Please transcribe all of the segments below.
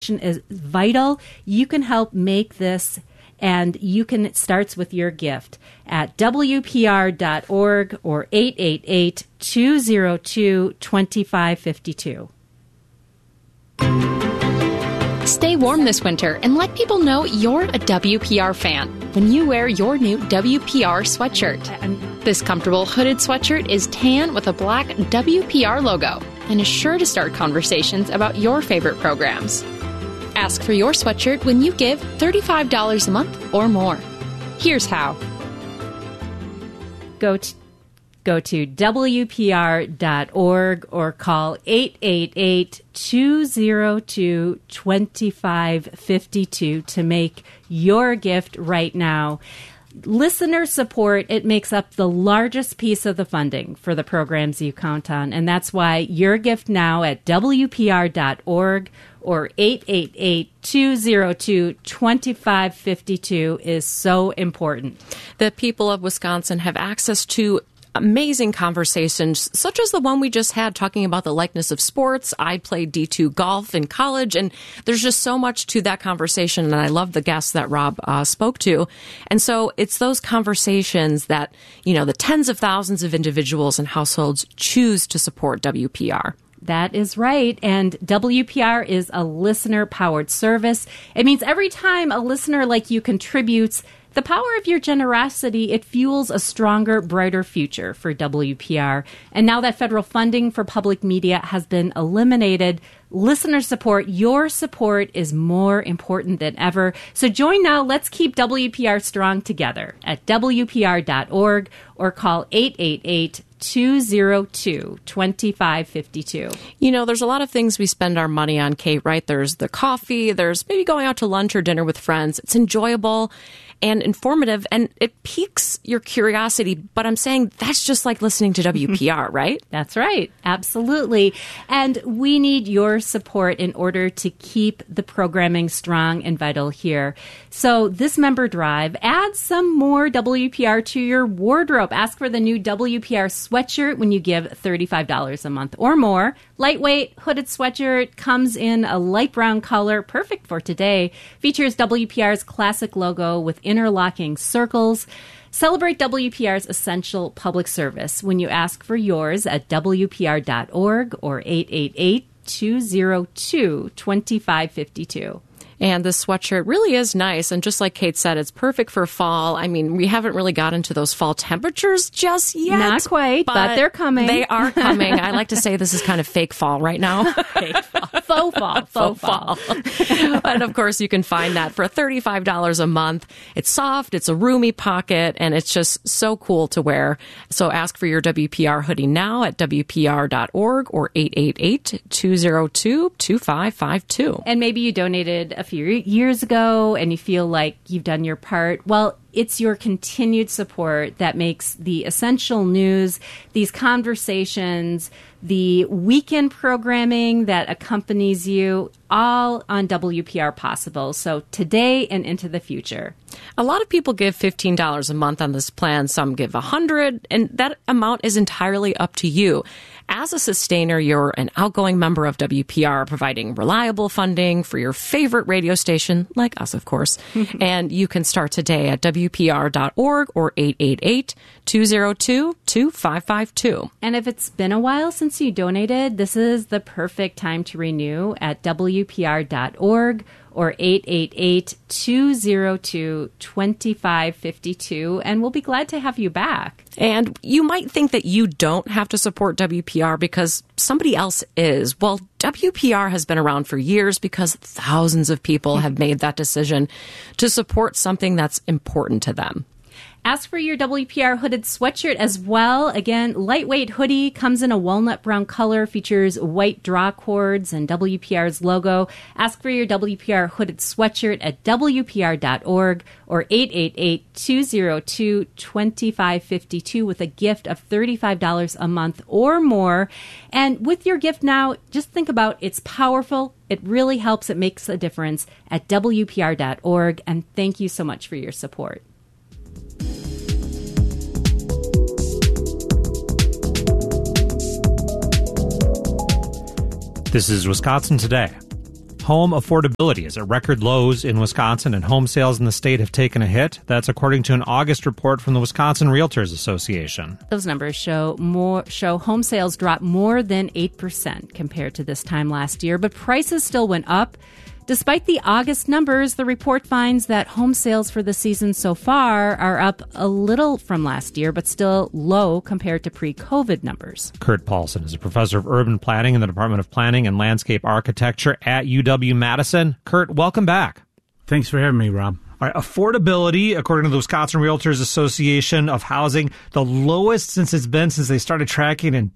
connection is vital. You can help make this, and it starts with your gift at WPR.org or 888-202-2552. Stay warm this winter and let people know you're a WPR fan when you wear your new WPR sweatshirt. This comfortable hooded sweatshirt is tan with a black WPR logo and is sure to start conversations about your favorite programs. Ask for your sweatshirt when you give $35 a month or more. Here's how. Go to WPR.org or call 888-202-2552 to make your gift right now. Listener support, it makes up the largest piece of the funding for the programs you count on. And that's why your gift now at WPR.org or 888-202-2552 is so important. The people of Wisconsin have access to amazing conversations, such as the one we just had talking about the likeness of sports. I played D2 golf in college, and there's just so much to that conversation, and I love the guests that Rob spoke to. And so it's those conversations that, the tens of thousands of individuals and households choose to support WPR. That is right. And WPR is a listener-powered service. It means every time a listener like you contributes, the power of your generosity, it fuels a stronger, brighter future for WPR. And now that federal funding for public media has been eliminated, listener support, your support is more important than ever. So join now. Let's keep WPR strong together at WPR.org or call 888-202-2552. There's a lot of things we spend our money on, Kate, right? There's the coffee, there's maybe going out to lunch or dinner with friends. It's enjoyable and informative, and it piques your curiosity. But I'm saying that's just like listening to WPR, right? That's right. Absolutely. And we need your support in order to keep the programming strong and vital here. So this member drive, add some more WPR to your wardrobe. Ask for the new WPR sweatshirt when you give $35 a month or more. Lightweight, hooded sweatshirt, comes in a light brown color, perfect for today. Features WPR's classic logo with interlocking circles. Celebrate WPR's essential public service when you ask for yours at WPR.org or 888-202-2552. And this sweatshirt really is nice. And just like Kate said, it's perfect for fall. I mean, we haven't really got into those fall temperatures just yet. Not quite, but they're coming. They are coming. I like to say this is kind of fake fall right now. Fake fall. Faux fall. Faux fall. And of course, you can find that for $35 a month. It's soft, it's a roomy pocket, and it's just so cool to wear. So ask for your WPR hoodie now at WPR.org or 888-202-2552. And maybe you donated a few years ago and you feel like you've done your part. Well, it's your continued support that makes the essential news, these conversations, the weekend programming that accompanies you, all on WPR possible. So today and into the future. A lot of people give $15 a month on this plan. Some give $100, and that amount is entirely up to you. As a sustainer, you're an outgoing member of WPR, providing reliable funding for your favorite radio station, like us, of course. And you can start today at WPR.org or 888-202-2552. And if it's been a while since you donated, this is the perfect time to renew at WPR.org or 888-202-2552, and we'll be glad to have you back. And you might think that you don't have to support WPR because somebody else is. Well, WPR has been around for years because thousands of people have made that decision to support something that's important to them. Ask for your WPR hooded sweatshirt as well. Again, lightweight hoodie, comes in a walnut brown color, features white draw cords and WPR's logo. Ask for your WPR hooded sweatshirt at WPR.org or 888-202-2552 with a gift of $35 a month or more. And with your gift now, just think about it's powerful. It really helps. It makes a difference at WPR.org. And thank you so much for your support. This is Wisconsin Today. Home affordability is at record lows in Wisconsin, and home sales in the state have taken a hit. That's according to an August report from the Wisconsin Realtors Association. Those numbers show home sales dropped more than 8% compared to this time last year, but prices still went up. Despite the August numbers, the report finds that home sales for the season so far are up a little from last year, but still low compared to pre-COVID numbers. Kurt Paulson is a professor of urban planning in the Department of Planning and Landscape Architecture at UW-Madison. Kurt, welcome back. Thanks for having me, Rob. All right, affordability, according to the Wisconsin Realtors Association of Housing, the lowest since they started tracking in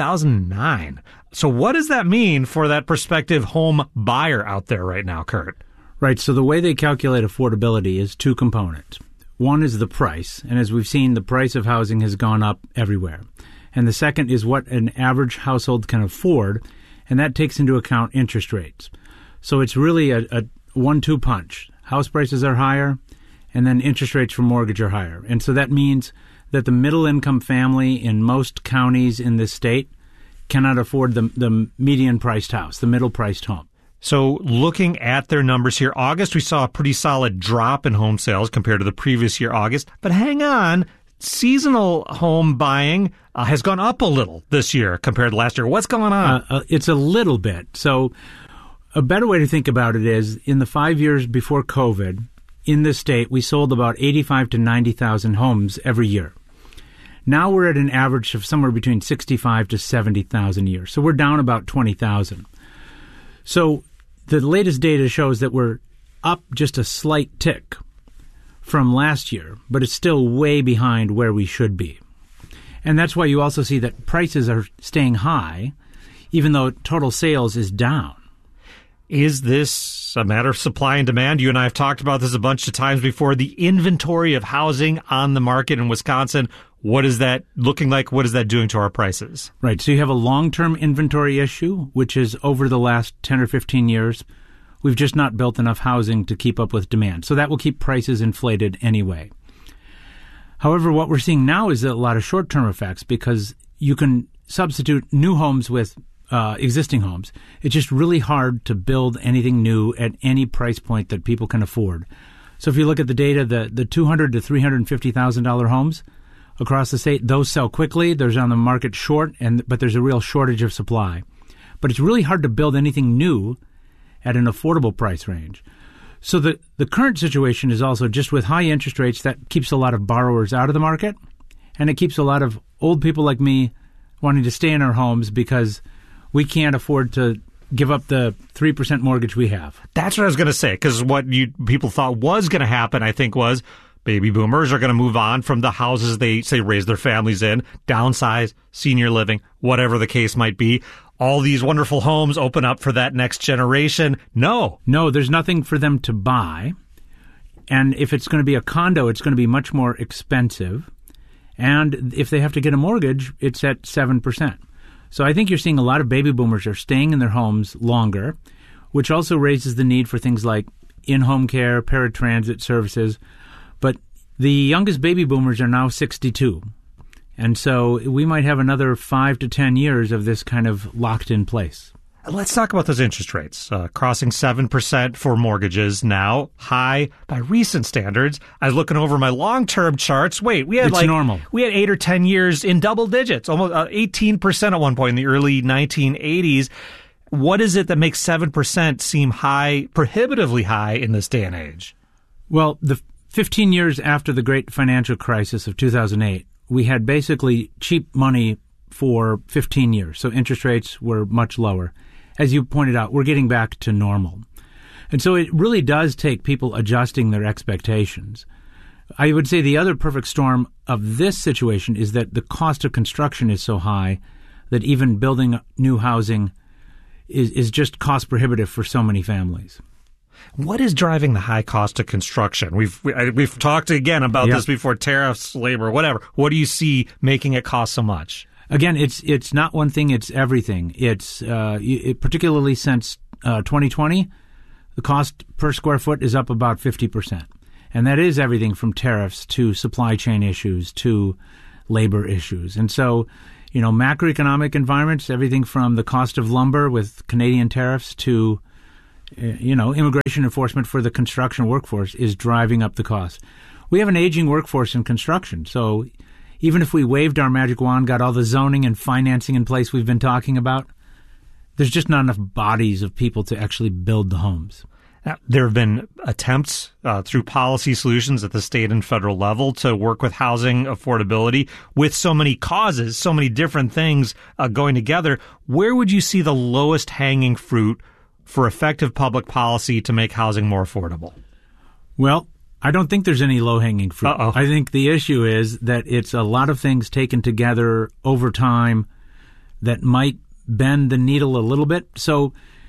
2009. So what does that mean for that prospective home buyer out there right now, Kurt? Right, so the way they calculate affordability is two components. One is the price, and as we've seen, the price of housing has gone up everywhere. And the second is what an average household can afford, and that takes into account interest rates. So it's really a 1-2 punch. House prices are higher, and then interest rates for mortgage are higher. And so that means that the middle-income family in most counties in this state cannot afford the median-priced house, the middle-priced home. So looking at their numbers here, August, we saw a pretty solid drop in home sales compared to the previous year, August. But hang on, seasonal home buying has gone up a little this year compared to last year. What's going on? It's a little bit. So a better way to think about it is in the 5 years before COVID, in this state, we sold about 85,000 to 90,000 homes every year. Now we're at an average of somewhere between 65,000 to 70,000 a year. So we're down about 20,000. So the latest data shows that we're up just a slight tick from last year, but it's still way behind where we should be. And that's why you also see that prices are staying high, even though total sales is down. Is this a matter of supply and demand? You and I have talked about this a bunch of times before. The inventory of housing on the market in Wisconsin, what is that looking like? What is that doing to our prices? Right. So you have a long-term inventory issue, which is over the last 10 or 15 years, we've just not built enough housing to keep up with demand. So that will keep prices inflated anyway. However, what we're seeing now is a lot of short-term effects because you can substitute new homes with existing homes. It's just really hard to build anything new at any price point that people can afford. So if you look at the data, the $200,000 to $350,000 homes across the state, those sell quickly. There's on the market short, but there's a real shortage of supply. But it's really hard to build anything new at an affordable price range. So the current situation is also just with high interest rates, that keeps a lot of borrowers out of the market, and it keeps a lot of old people like me wanting to stay in our homes because we can't afford to give up the 3% mortgage we have. That's what I was going to say, because what people thought was going to happen, I think, was baby boomers are going to move on from the houses they, say, raise their families in, downsize, senior living, whatever the case might be. All these wonderful homes open up for that next generation. No, there's nothing for them to buy. And if it's going to be a condo, it's going to be much more expensive. And if they have to get a mortgage, it's at 7%. So I think you're seeing a lot of baby boomers are staying in their homes longer, which also raises the need for things like in-home care, paratransit services. But the youngest baby boomers are now 62. And so we might have another 5 to 10 years of this kind of locked in place. Let's talk about those interest rates. Crossing 7% for mortgages now, high by recent standards. I was looking over my long-term charts. Wait, we had normal. We had 8 or 10 years in double digits, almost 18% at one point in the early 1980s. What is it that makes 7% seem high, prohibitively high in this day and age? Well, the 15 years after the great financial crisis of 2008, we had basically cheap money for 15 years. So interest rates were much lower. As you pointed out, we're getting back to normal. And so it really does take people adjusting their expectations. I would say the other perfect storm of this situation is that the cost of construction is so high that even building new housing is just cost prohibitive for so many families. What is driving the high cost of construction? We've talked again about this before, tariffs, labor, whatever. What do you see making it cost so much? Again, it's not one thing, it's everything. It's particularly since 2020, the cost per square foot is up about 50%. And that is everything from tariffs to supply chain issues to labor issues. And so, macroeconomic environments, everything from the cost of lumber with Canadian tariffs to immigration enforcement for the construction workforce is driving up the cost. We have an aging workforce in construction, so even if we waved our magic wand, got all the zoning and financing in place we've been talking about, there's just not enough bodies of people to actually build the homes. Now, there have been attempts through policy solutions at the state and federal level to work with housing affordability with so many causes, so many different things going together. Where would you see the lowest hanging fruit for effective public policy to make housing more affordable? Well, I don't think there's any low-hanging fruit. Uh-oh. I think the issue is that it's a lot of things taken together over time that might bend the needle a little bit. So,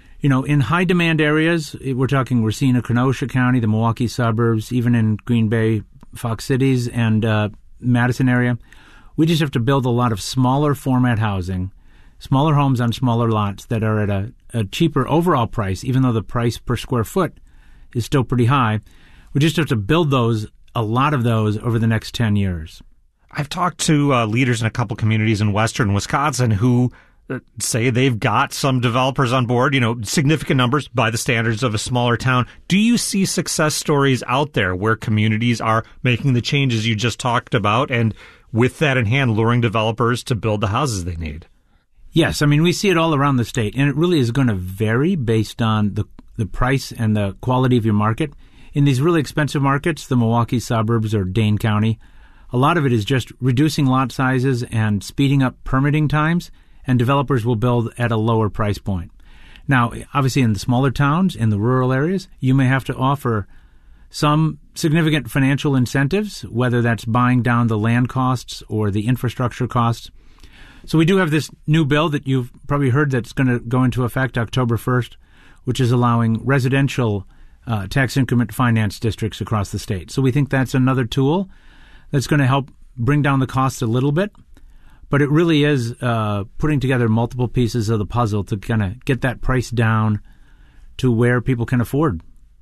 in high-demand areas, we're seeing in Kenosha County, the Milwaukee suburbs, even in Green Bay, Fox Cities, and Madison area, we just have to build a lot of smaller format housing, smaller homes on smaller lots that are at a cheaper overall price, even though the price per square foot is still pretty high. We just have to build a lot of those over the next 10 years. I've talked to leaders in a couple communities in western Wisconsin who say they've got some developers on board, significant numbers by the standards of a smaller town. Do you see success stories out there where communities are making the changes you just talked about and with that in hand, luring developers to build the houses they need? Yes. We see it all around the state, and it really is going to vary based on the price and the quality of your market. In these really expensive markets, the Milwaukee suburbs or Dane County, a lot of it is just reducing lot sizes and speeding up permitting times, and developers will build at a lower price point. Now, obviously in the smaller towns, in the rural areas, you may have to offer some significant financial incentives, whether that's buying down the land costs or the infrastructure costs. So we do have this new bill that you've probably heard that's going to go into effect October 1st, which is allowing residential tax increment finance districts across the state. So we think that's another tool that's going to help bring down the costs a little bit. But it really is putting together multiple pieces of the puzzle to kind of get that price down to where people can afford.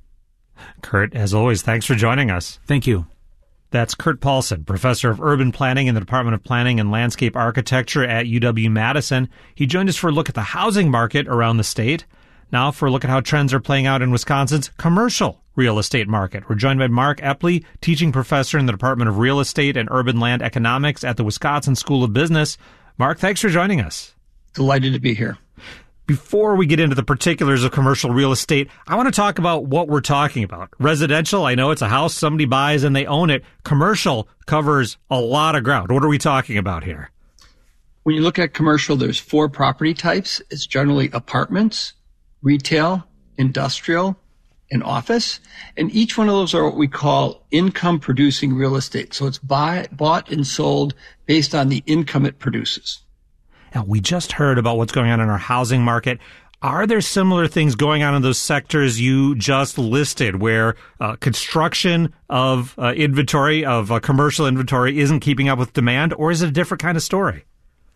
Kurt, as always, thanks for joining us. Thank you. That's Kurt Paulson, professor of urban planning in the Department of Planning and Landscape Architecture at UW-Madison. He joined us for a look at the housing market around the state. Now for a look at how trends are playing out in Wisconsin's commercial real estate market. We're joined by Mark Epley, teaching professor in the Department of Real Estate and Urban Land Economics at the Wisconsin School of Business. Mark, thanks for joining us. Delighted to be here. Before we get into the particulars of commercial real estate, I want to talk about what we're talking about. Residential, I know it's a house somebody buys and they own it. Commercial covers a lot of ground. What are we talking about here? When you look at commercial, there's 4 property types. It's generally apartments, retail, industrial, and office. And each one of those are what we call income-producing real estate. So it's bought and sold based on the income it produces. Now, we just heard about what's going on in our housing market. Are there similar things going on in those sectors you just listed where construction of inventory, of commercial inventory, isn't keeping up with demand, or is it a different kind of story?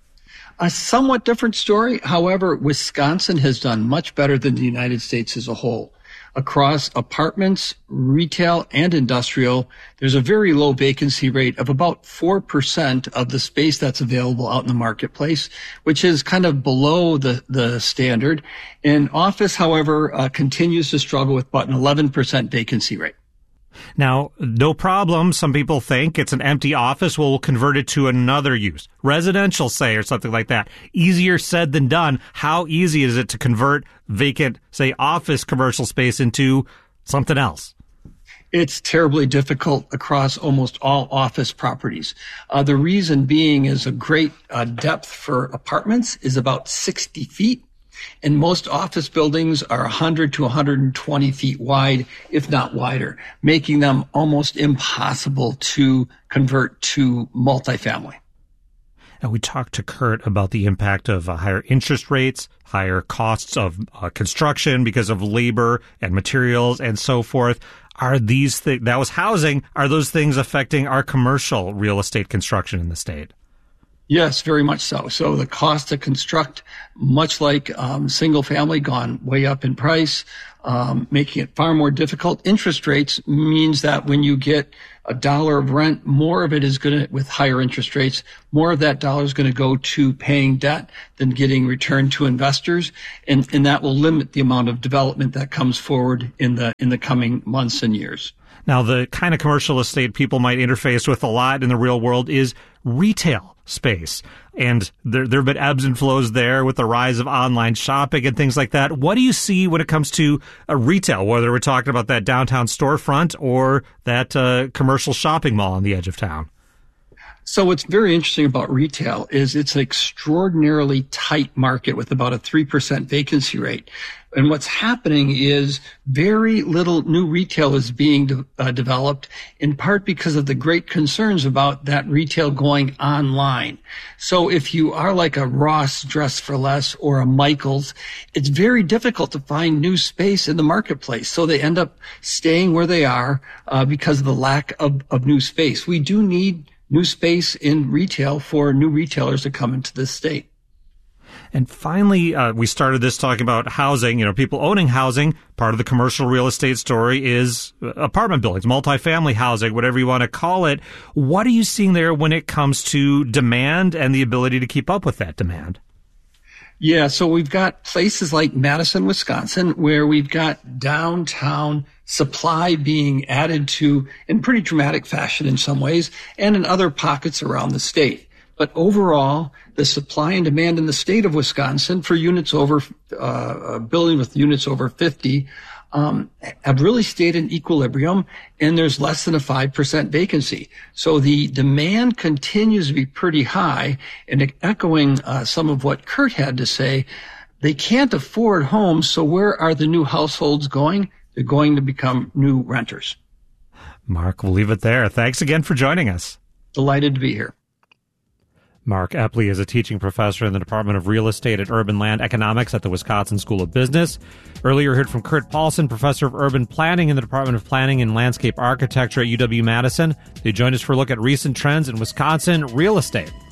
A somewhat different story. However, Wisconsin has done much better than the United States as a whole. Across apartments, retail, and industrial, there's a very low vacancy rate of about 4% of the space that's available out in the marketplace, which is kind of below the standard. And office, however, continues to struggle with about an 11% vacancy rate. Now, no problem. Some people think it's an empty office. Well, we'll convert it to another use. Residential, say, or something like that. Easier said than done. How easy is it to convert vacant, say, office commercial space into something else? It's terribly difficult across almost all office properties. The reason being is a great depth for apartments is about 60 feet. And most office buildings are 100 to 120 feet wide, if not wider, making them almost impossible to convert to multifamily. And we talked to Kurt about the impact of higher interest rates, higher costs of construction because of labor and materials and so forth. Are these things, that was housing, are those things affecting our commercial real estate construction in the state? Yes, very much so. So the cost to construct, much like single family, gone way up in price. making it far more difficult. Interest rates means that when you get $1 of rent, more of it is going to, with higher interest rates, more of that dollar is going to go to paying debt than getting returned to investors. And that will limit the amount of development that comes forward in the coming months and years. Now, the kind of commercial estate people might interface with a lot in the real world is retail space. And there have been ebbs and flows there with the rise of online shopping and things like that. What do you see when it comes to retail, whether we're talking about that downtown storefront or that commercial shopping mall on the edge of town? So what's very interesting about retail is it's an extraordinarily tight market with about a 3% vacancy rate. And what's happening is very little new retail is being developed, in part because of the great concerns about that retail going online. So if you are like a Ross Dress for Less or a Michaels, it's very difficult to find new space in the marketplace. So they end up staying where they are because of the lack of new space. We do need new space in retail for new retailers to come into this state. And finally, we started this talking about housing. You know, people owning housing. Part of the commercial real estate story is apartment buildings, multifamily housing, whatever you want to call it. What are you seeing there when it comes to demand and the ability to keep up with that demand? Yeah, so we've got places like Madison, Wisconsin, where we've got downtown supply being added to in pretty dramatic fashion in some ways, and in other pockets around the state. But overall, the supply and demand in the state of Wisconsin for units over, building with units over 50, have really stayed in equilibrium, and there's less than a 5% vacancy. So the demand continues to be pretty high, and echoing some of what Kurt had to say, they can't afford homes, so where are the new households going? They're going to become new renters. Mark, we'll leave it there. Thanks again for joining us. Delighted to be here. Mark Epley is a teaching professor in the Department of Real Estate and Urban Land Economics at the Wisconsin School of Business. Earlier, heard from Kurt Paulson, professor of urban planning in the Department of Planning and Landscape Architecture at UW-Madison. They joined us for a look at recent trends in Wisconsin real estate.